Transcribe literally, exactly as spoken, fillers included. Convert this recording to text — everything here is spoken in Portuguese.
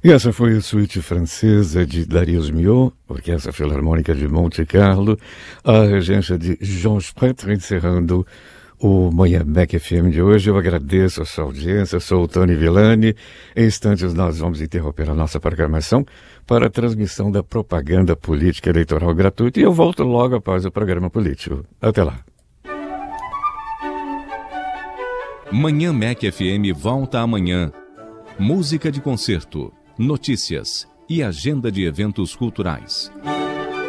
E essa foi a suíte francesa de Darius Milhaud, Orquestra Filarmônica de Monte Carlo, a regência de João Spretter, encerrando o Manhã Mac F M de hoje. Eu agradeço a sua audiência, sou o Tony Villani. Em instantes nós vamos interromper a nossa programação para a transmissão da propaganda política eleitoral gratuita e eu volto logo após o programa político. Até lá. Manhã Mac F M volta amanhã. Música de concerto, notícias e agenda de eventos culturais.